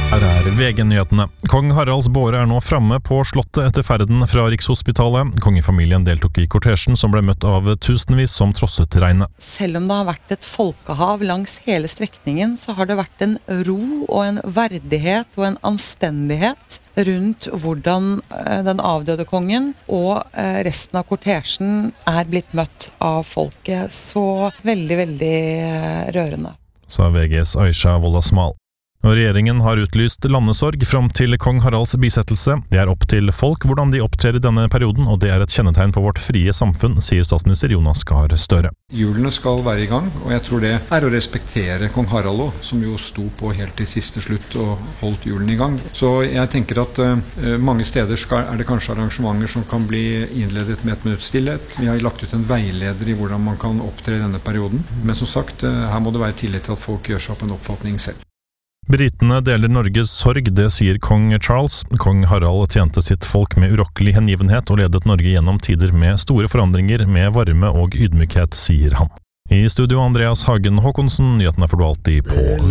Her VG-nyhetene. Kong Haralds båre nå framme på slottet etter ferden fra Rikshospitalet. Kongefamilien deltok i kortesjen som ble møtt av tusenvis som trosset regnet. Selv om det har vært et folkehav langs hele strekningen, så har det vært en ro og en verdighet og en anstendighet rundt hvordan den avdøde kongen og resten av kortesjen blitt møtt av folket. Så veldig, veldig rørende. Sa VGs Aisha Wolasmal. Og regjeringen har utlyst landesorg fram til kong Haralds bisettelse. Det opp til folk hvordan de opptrer i denne perioden, og det et kjennetegn på vårt frie samfunn, sier statsminister Jonas Gahr Støre. Hjulene skal være i gang, og jeg tror det å respektere kong Harald også, som jo sto på helt til siste slutt og holdt hjulene i gang. Så jeg tenker at mange steder det kanskje arrangementer som kan bli innledet med et minutts stillhet. Vi har lagt ut en veileder i hvordan man kan opptre i denne perioden. Men som sagt, her må det være tillit til at folk gjør seg opp en oppfatning selv. Britene deler Norges sorg, det sier kong Charles. Kong Harald tjente sitt folk med urokkelig hengivenhet og ledet Norge gjennom tider med store forandringer, med varme og ydmykhet, sier han. I studio Andreas Hagen Håkonsen, nyhetene får du alltid på